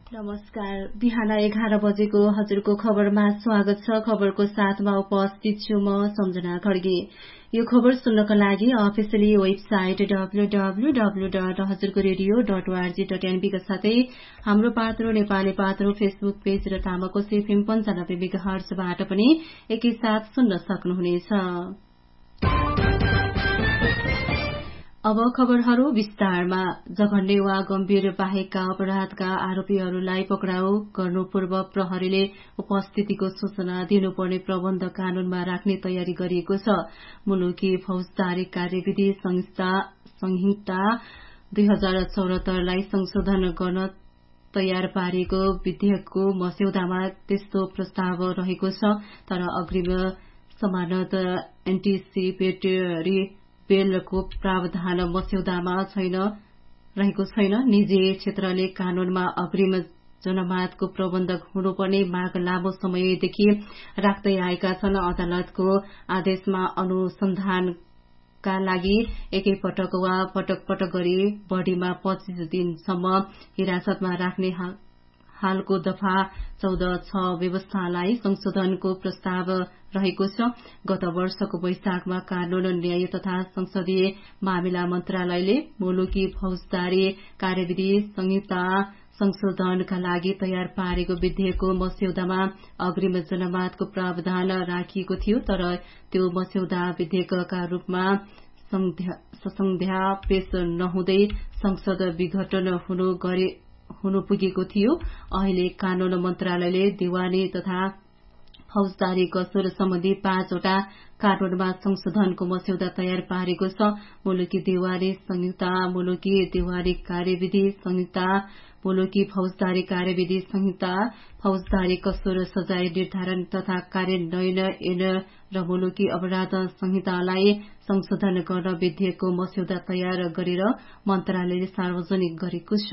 नमस्कार। बिहान 11 बजेको हजुरको खबरमा स्वागत छ। खबरको साथमा उपस्थित छु म सम्झना खड्गे। यो खबर सुन्नको लागि अफिसियली वेबसाइट www.hazurkoradio.org.np का साथै हाम्रो पात्रो नेपाली पात्रो फेसबुक पेज र तामाकोसी एफएम 95 मेगाहर्जबाट पनि एकैसाथ सुन्न सक्नुहुनेछ। अब खबरहरू विस्तारमा। जघन्य वा गम्भीर बाहेकका अपराधका आरोपीहरूलाई पक्राउ गर्नु पूर्व प्रहरीले उपस्थितिको सूचना दिनुपर्ने प्रबन्ध कानूनमा राख्ने तयारी गरिएको छ। मुलुकी फौजदारी कार्यविधि संहिता 2074लाई संशोधन गर्न तयार पारिएको विधेयकको मस्यौदामा त्यस्तो प्रस्ताव रहेको छ। तर अग्रिम जमानत एन्टिसिपेटरी बेलको प्रावधान मस्यौदामा रहेको छैन। निजी क्षेत्रले कानूनमा अग्रिम जमानतको प्रबन्धक हुनुपर्ने माग लामो समयदेखि राख्दै आएका छन्। अदालतको आदेशमा अनुसन्धानका लागि एकै पटक वा पटक पटक गरी बढ़ीमा 25 दिनसम्म हिरासतमा राख्ने हालको दफा 14(6) व्यवस्थालाई संशोधनको प्रस्ताव रहेको छ। गत वर्षको वैशाखमा कानून न्याय तथा संसदीय मामिला मन्त्रालयले मुलुकी फौजदारी कार्यविधि संहिता संशोधनका लागि तयार पारेको विधेयकको मस्यौदामा अग्रिम जमानतको प्रावधान राखिएको थियो। तर त्यो मस्यौदा विधेयकका रूपमा संध्या पेश नहुँदै संसद विघटन हुनु पुगेको थियो। अहिले कानून मन्त्रालयले दिवानी तथा फौजदारी कसुर सम्बन्धी 5 वटा कानूनमा संशोधनको मस्यौदा तयार पारेको छ। मुलुकी दिवानी संहिता, मुलुकी दिवानी कार्यविधि संहिता, मुलुकी फौजदारी कार्यविधि संहिता, फौजदारी कसुर सजाय निर्धारण तथा कार्यान्वयन ऐन र मुलुकी अपराध संहितालाई संशोधन गर्न विधेयकको मस्यौदा तयार गरेर मन्त्रालयले सार्वजनिक गरेको छ।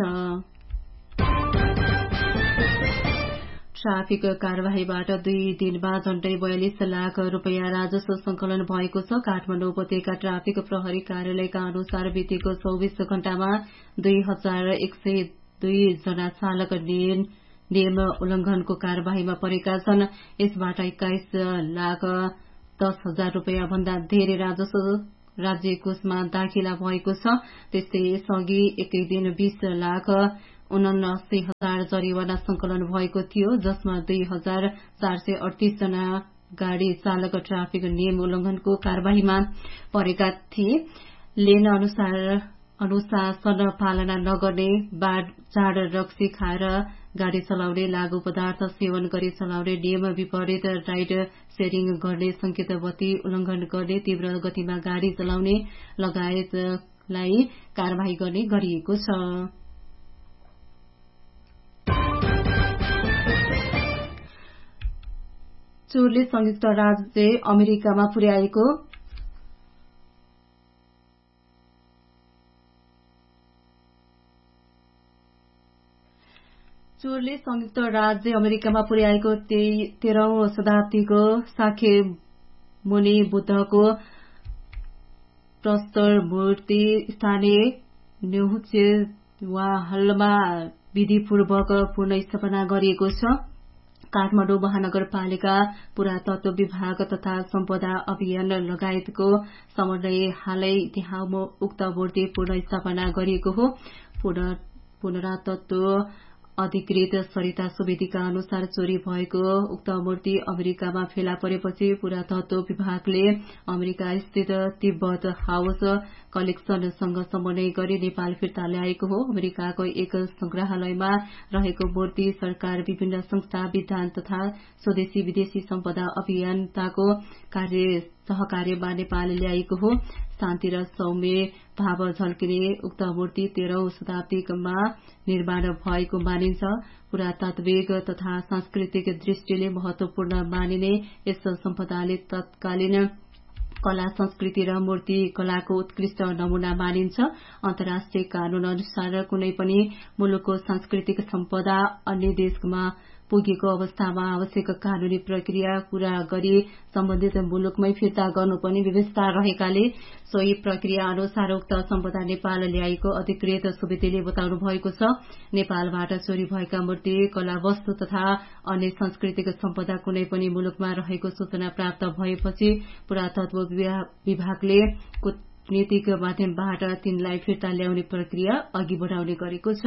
ट्राफिक कार्यवाहीबाट 2 दिनमा झण्डै 42 लाख रुपियाँ राजस्व संकलन भएको छ। काठमाडौँ उपत्यका ट्राफिक प्रहरी कार्यालयका अनुसार बितेको 24 घण्टामा 2102 जना चालक नियम उल्लंघनको कार्यवाहीमा परेका छन्। यसबाट 21,10,000 रुपियाँ भन्दा धेरै राजस्व राज्य कोषमा दाखिला भएको छ। त्यस्तै यसअघि एकै दिन 20,79,000 जरिवाना संकलन भएको थियो, जसमा 2,438 जना गाड़ी चालक ट्राफिक नियम उल्लंघनको कार्यवाहीमा परेका थिए। लेन अनुशासन पालना नगर्ने, चाड रक्सी खाएर गाड़ी चलाउने, लागू पदार्थ सेवन गरी चलाउने, नियम विपरीत राइड शेयरिङ गर्ने, संकेत बत्ती उल्लंघन गर्ने, तीव्र गतिमा गाड़ी चलाउने लगायतलाई कार्यवाही गर्ने गरिएको छ। चोरले संयुक्त राज्य अमेरिकामा पुर्याएको चोरले संयुक्त राज्य अमेरिकामा पुर्याएको 13औं शताब्दीको शाक्य मुनि बुद्धको प्रस्तर मूर्ति स्थानीय न्युचेवाहलमा विधिपूर्वक पुनर्स्थापना गरिएको छ। काठमाडौँ महानगरपालिका, पुरातत्व विभाग तथा सम्पदा अभियान लगायतको समन्वय हालै त्यहाँ उक्त मूर्ति पुनर्स्थापना गरिएको हो। पुरातत्व अधिकृत सरिता सुवेदीका अनुसार चोरी भएको उक्त मूर्ति अमेरिकामा फेला परेपछि पुरातत्व विभागले अमेरिका स्थित तिब्बत हाउस कलेक्सनसँग समन्वय गरी नेपाल फिर्ता ल्याएको हो। अमेरिकाको एक संग्रहालयमा रहेको मूर्ति सरकार, विभिन्न संस्था, विद्वान तथा स्वदेशी विदेशी सम्पदा अभियन्ताको सहकार्यमा नेपाल ल्याएको हो। शान्ति र सौम्य भाव झल्किने उक्त मूर्ति 13औं शताब्दीमा निर्माण भएको मानिन्छ। पुरातात्विक तथा सांस्कृतिक दृष्टिले महत्वपूर्ण मानिने यस सम्पदाले तत्कालीन कला संस्कृति र मूर्ति कलाको उत्कृष्ट नमूना मानिन्छ। अन्तर्राष्ट्रिय कानून अनुसार कुनै पनि मुलुकको सांस्कृतिक सम्पदा अन्य देशमा पुगेको अवस्थामा आवश्यक कानूनी प्रक्रिया पूरा गरी सम्बन्धित मुलुकमै फिर्ता गर्नुपर्ने व्यवस्था रहेकाले सोही प्रक्रिया अनुसार उक्त सम्पदा नेपाल ल्याएको अधिकृत सुवेदीले बताउनु भएको छ। नेपालबाट चोरी भएका मूर्ति, कला वस्तु तथा अन्य सांस्कृतिक सम्पदा कुनै पनि मुलुकमा रहेको सूचना प्राप्त भएपछि पुरातत्व विभागले कूटनीतिक माध्यमबाट तिनलाई फिर्ता ल्याउने प्रक्रिया अघि बढाउने गरेको छ।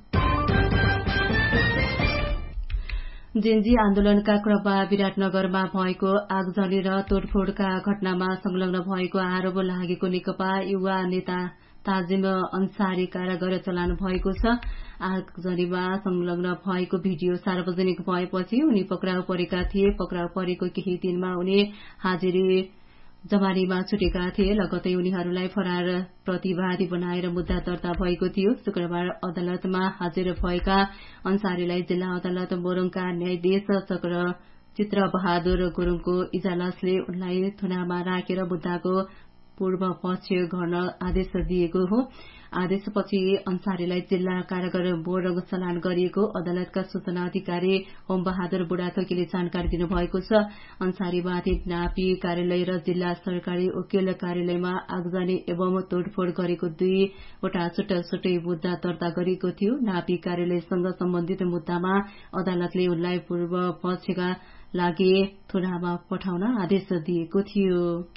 जेन्जी आन्दोलनका क्रममा विराटनगरमा भएको आगजनी र तोडफोडका घटनामा संलग्न भएको आरोप लागेको नेकपा युवा नेता ताजिम अन्सारी कारागार चलान भएको छ। आगजनीमा संलग्न भएको भिडियो सार्वजनिक भएपछि उनी पक्राउ परेका थिए। पक्राउ परेको केही दिनमा उनी हाजिरी जमानीमा छुटेका थिए। लगतै उनीहरूलाई फरार प्रतिवादी बनाएर मुद्दा दर्ता भएको थियो। शुक्रबार अदालतमा हाजिर भएका अन्सारीलाई जिल्ला अदालत मोरङका न्यायाधीश चित्र बहादुर गुरुङको इजलासले उनलाई थुनामा राखेर मुद्दाको पूर्व पक्ष गर्न आदेश दिएको हो। आदेशपछि अन्सारीलाई जिल्ला कारागार मोरङ चलान गरिएको अदालतका सूचना अधिकारी होम बहादुर बुढाथोकीले जानकारी दिनुभएको छ। अन्सारीमाथि नापी कार्यालय र जिल्ला सरकारी वकिल कार्यालयमा आगजनी एवं तोडफोड गरेको 2 वटा छुट्टै मुद्दा दर्ता गरिएको थियो। नापी कार्यालयसँग सम्बन्धित मुद्दामा अदालतले उनलाई पूर्व पक्षका लागि थुनामा पठाउन आदेश दिएको थियो।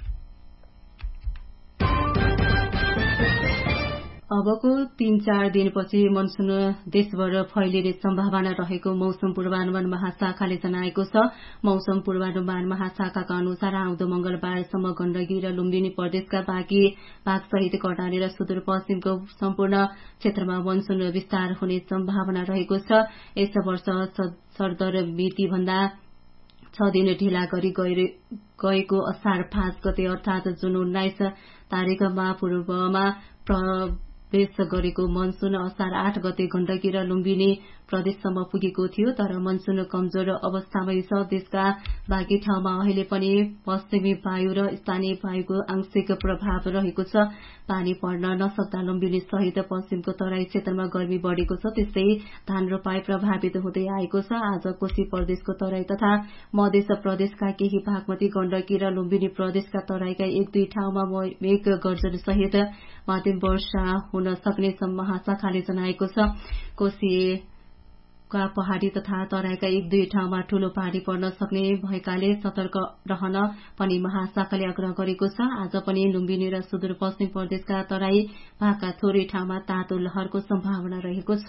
अबको 3-4 दिनपछि मनसुन देशभर फैलिने सम्भावना रहेको मौसम पूर्वानुमान महाशाखाले जनाएको छ। मौसम पूर्वानुमान महाशाखाका अनुसार आउँदो मंगलबारसम्म गण्डकी र लुम्बिनी प्रदेशका बाँकी भागसहित कर्णाली र सुदूरपश्चिमको सम्पूर्ण क्षेत्रमा मनसुन विस्तार हुने सम्भावना रहेको छ। यस वर्ष सरदर मिति भन्दा 6 दिन ढिला गरी गएको असार 5 गते अर्थात जुन 19 तारिकमा पूर्वमा प्रवेश गरेको मनसुन असार 8 गते गण्डकी र लुम्बिनी प्रदेशसम्म पुगेको थियो। तर मनसुन कमजोर अवस्थामै छ। देशका बाँकी ठाउँमा अहिले पनि पश्चिमी वायु र स्थानीय वायुको आंशिक प्रभाव रहेको छ। पानी पर्न नसक्दा लुम्बिनी सहित पश्चिमको तराई क्षेत्रमा गर्मी बढ़ेको छ। त्यस्तै धान रोपाई प्रभावित हुँदै आएको छ। आज कोशी प्रदेशको तराई तथा मध्य प्रदेशका केही भागमती गण्डकी र लुम्बिनी प्रदेशका तराईका 1-2 ठाउँमा मेघ गर्जन सहित मध्यम वर्षा हुन सक्ने महाशाखाले जनाएको छ। कोशीका पहाड़ी तथा तराईका 1-2 ठाउँमा ठूलो पानी पर्न सक्ने भएकाले सतर्क रहन पनि महाशाखाले आग्रह गरेको छ। आज पनि लुम्बिनी र सुदूरपश्चिम प्रदेशका तराई भागका थोरै ठाउँमा तातो लहरको सम्भावना रहेको छ।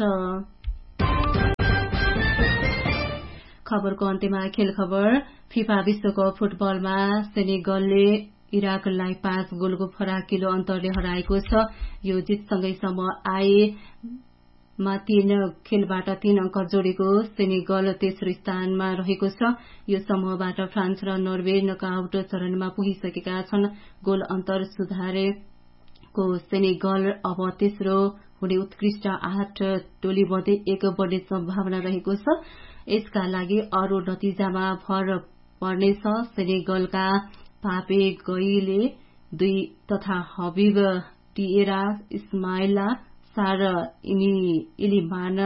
खबरको अन्त्यमा खेल खबर। फिफा विश्वकप फुटबलमा सेनेगलले इराकलाई 5 गोलको फराकिलो अन्तरले हराएको छ। यो जितसँगै सम्म आएमा 3 खेलबाट 3 अंक जोडेको सेनेगल तेस्रो स्थानमा रहेको छ। यो समूहबाट फ्रान्स र नर्वे नकआउट चरणमा पुगिसकेका छन्। गोल अन्तर सुधारेको सेनेगल अब तेस्रो हुने उत्कृष्ट 8 टोलीमध्ये 1 बन्ने सम्भावना रहेको छ। यसका लागि अरू नतिजामा भर पर्नेछ। सेनेगलका पापे गईले 2 तथा हबीब डिएरा, इस्माइला सार, इलिमान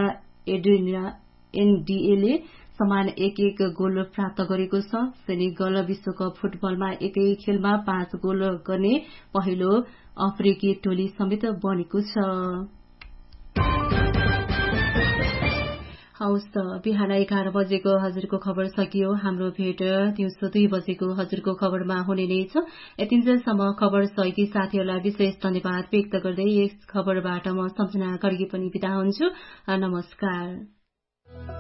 एनडीएले समान 1-1 गोल प्राप्त गरेको छ। सेनेगल विश्वकप फुटबलमा एकै खेलमा 5 गोल गर्ने पहिलो अफ्रिकी टोली समेत बनेको छ। हौस् त बिहान 11 बजेको हजुरको खबर सकियो। हाम्रो भेट दिउँसो 2 बजेको हजुरको खबरमा हुने नै छ। यतिन्जेलसम्म खबर सहयोगी साथीहरूलाई विशेष धन्यवाद व्यक्त गर्दै यस खबरबाट म सम्झना गर्गी पनि बिदा हुन्छु। नमस्कार।